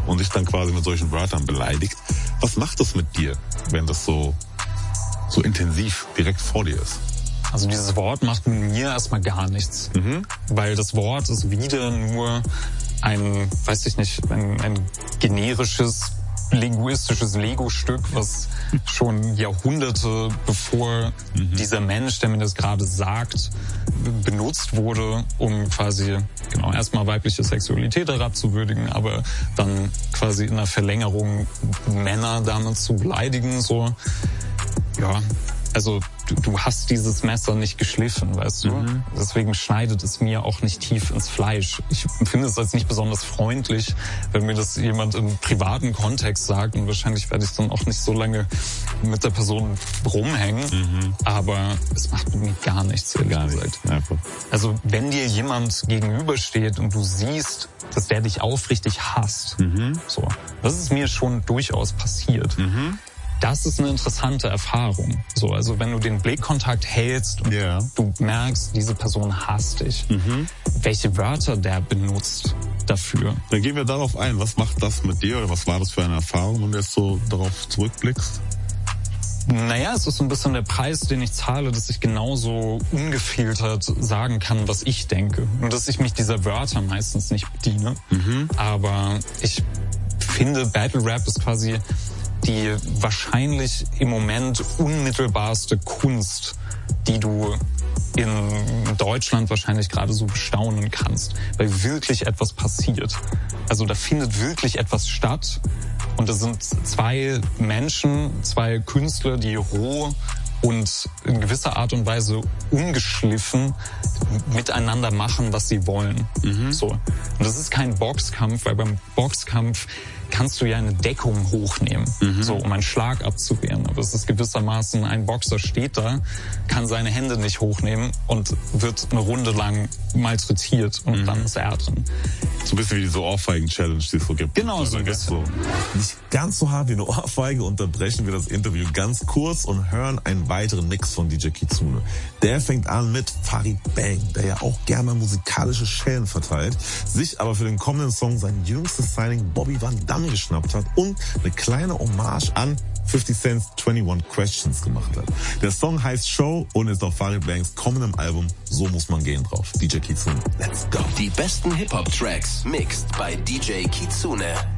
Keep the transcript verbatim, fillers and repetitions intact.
und dich dann quasi mit solchen Wörtern beleidigt. Was macht das mit dir, wenn das so, so intensiv direkt vor dir ist? Also dieses Wort macht mit mir erstmal gar nichts, mhm. weil das Wort ist wieder nur ein, weiß ich nicht, ein, ein generisches, linguistisches Lego-Stück, was schon Jahrhunderte bevor mhm. dieser Mensch, der mir das gerade sagt, benutzt wurde, um quasi genau erstmal weibliche Sexualität herabzuwürdigen, aber dann quasi in der Verlängerung Männer damit zu beleidigen, so, ja. Also du, du hast dieses Messer nicht geschliffen, weißt du? Mhm. Deswegen schneidet es mir auch nicht tief ins Fleisch. Ich finde es als nicht besonders freundlich, wenn mir das jemand im privaten Kontext sagt. Und wahrscheinlich werde ich dann auch nicht so lange mit der Person rumhängen. Mhm. Aber es macht mir gar nichts, ehrlich gar gesagt. Nicht. Also wenn dir jemand gegenübersteht und du siehst, dass der dich aufrichtig hasst, mhm. so, das ist mir schon durchaus passiert. Mhm. Das ist eine interessante Erfahrung. So, also wenn du den Blickkontakt hältst und yeah. du merkst, diese Person hasst dich, mhm. welche Wörter der benutzt dafür. Dann gehen wir darauf ein. Was macht das mit dir oder was war das für eine Erfahrung, wenn du jetzt so darauf zurückblickst? Naja, es ist so ein bisschen der Preis, den ich zahle, dass ich genauso ungefiltert sagen kann, was ich denke. Nur, dass ich mich dieser Wörter meistens nicht bediene. Mhm. Aber ich finde, Battle Rap ist quasi die wahrscheinlich im Moment unmittelbarste Kunst, die du in Deutschland wahrscheinlich gerade so bestaunen kannst, weil wirklich etwas passiert. Also da findet wirklich etwas statt und da sind zwei Menschen, zwei Künstler, die roh und in gewisser Art und Weise ungeschliffen miteinander machen, was sie wollen. Mhm. So. Und das ist kein Boxkampf, weil beim Boxkampf kannst du ja eine Deckung hochnehmen, mhm. so um einen Schlag abzuwehren. Aber es ist gewissermaßen, ein Boxer steht da, kann seine Hände nicht hochnehmen und wird eine Runde lang malträtiert und mhm. dann ist er drin. So ein bisschen wie diese Ohrfeigen-Challenge, die es so gibt. Genau, so ein bisschen. So. Nicht ganz so hart wie eine Ohrfeige unterbrechen wir das Interview ganz kurz und hören einen weiteren Mix von D J Kitsune. Der fängt an mit Farid Bang, der ja auch gerne musikalische Schellen verteilt, sich aber für den kommenden Song sein jüngstes Signing Bobby Van Damme geschnappt hat und eine kleine Hommage an fifty Cent's einundzwanzig Questions gemacht hat. Der Song heißt Show und ist auf Farid Bangs kommendem Album So muss man gehen drauf. D J Kitsune, let's go. Die besten Hip-Hop-Tracks mixed bei D J Kitsune.